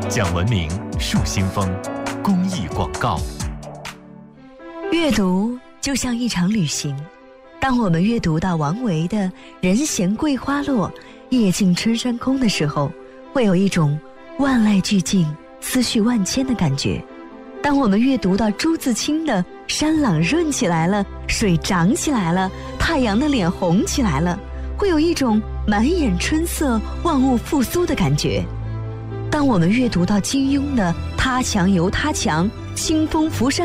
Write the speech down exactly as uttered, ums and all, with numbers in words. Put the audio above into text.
讲文明树新风公益广告。 阅读就像一场旅行，当我们阅读到王维的人闲桂花落，夜静春山空的时候，会有一种万籁俱静思绪万千的感觉。当我们阅读到朱自清的山朗润起来了，水涨起来了，太阳的脸红起来了，会有一种满眼春色万物复苏的感觉。当我们阅读到金庸的他强由他强，清风拂山